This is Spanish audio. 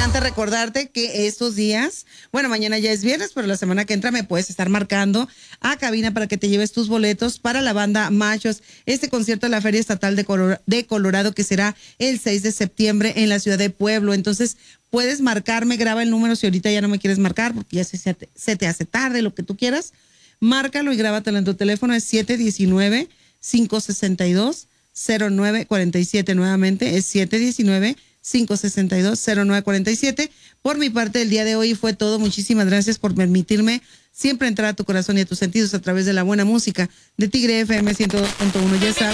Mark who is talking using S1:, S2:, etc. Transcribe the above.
S1: importante recordarte que estos días, bueno, mañana ya es viernes, pero la semana que entra me puedes estar marcando a cabina para que te lleves tus boletos para la banda Machos, este concierto de la Feria Estatal de Colorado que será el 6 de septiembre en la ciudad de Pueblo. Entonces, puedes marcarme, graba el número si ahorita ya no me quieres marcar porque ya se te hace tarde, lo que tú quieras. Márcalo y grábatelo en tu teléfono, es 719-562-0947. Nuevamente, es 719-562-0947. Por mi parte, el día de hoy fue todo. Muchísimas gracias por permitirme siempre entrar a tu corazón y a tus sentidos a través de la buena música de Tigre FM 102.1. Ya sabes.